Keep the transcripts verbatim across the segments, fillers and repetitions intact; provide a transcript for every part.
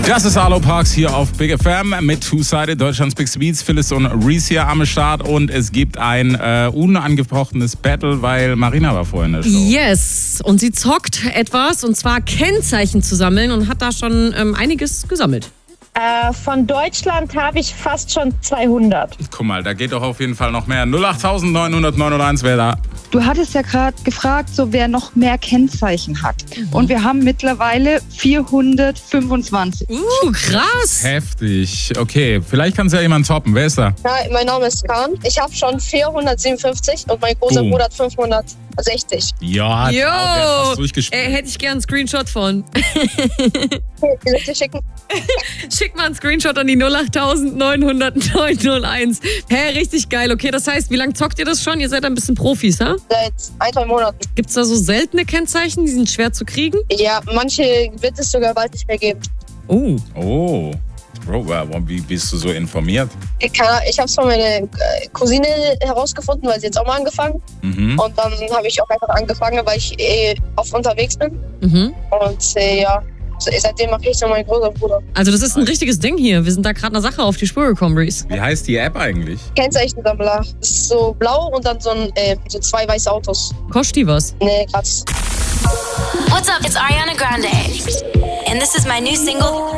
Das ist Arlo Parks hier auf Big F M mit Two-Sided, Deutschlands Big Beats. Phyllis und Reese hier am Start und es gibt ein äh, unangesprochenes Battle, weil Marina war vorhin in der Show. Yes, und sie zockt etwas, und zwar Kennzeichen zu sammeln und hat da schon ähm, einiges gesammelt. Äh, von Deutschland habe ich fast schon zweihundert. Guck mal, da geht doch auf jeden Fall noch mehr. null acht neun null null neun null eins, wer da? Du hattest ja gerade gefragt, so wer noch mehr Kennzeichen hat. Mhm. Und wir haben mittlerweile vierhundertfünfundzwanzig. Uh, krass. Heftig. Okay, vielleicht kann es ja jemand toppen. Wer ist da? Ja, mein Name ist Kahn. Ich habe schon vierhundertsiebenundfünfzig und mein großer Oh. Bruder hat fünfhundertsechzig. Ja, Jo, der hat fast durchgespielt. äh, hätte ich gern einen Screenshot von. Okay, soll ich dir schicken? Schick mal einen Screenshot an die null acht neun null null neun null eins. Hä, hey, richtig geil. Okay, das heißt, wie lange zockt ihr das schon? Ihr seid ein bisschen Profis, ha? Seit ein, zwei Monaten. Gibt's da so seltene Kennzeichen, die sind schwer zu kriegen? Ja, manche wird es sogar bald nicht mehr geben. Oh. Oh. Bro, wie bist du so informiert? Ich, kann- ich habe es von meiner äh, Cousine herausgefunden, weil sie jetzt auch mal angefangen. Mhm. Und dann habe ich auch einfach angefangen, weil ich eh oft unterwegs bin. Mhm. Und äh, ja, seitdem mache ich so meinen großen Bruder. Also das ist ein richtiges Ding hier. Wir sind da gerade einer Sache auf die Spur gekommen, Reese. Wie heißt die App eigentlich? Kennzeichensammler. Das ist so blau und dann so, ein, äh, so zwei weiße Autos. Kostet die was? Nee, gratis. What's up? It's Ariana Grande. And this is my new single.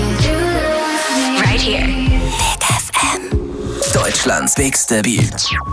Right here. Big F M. Deutschlands bigste Beats.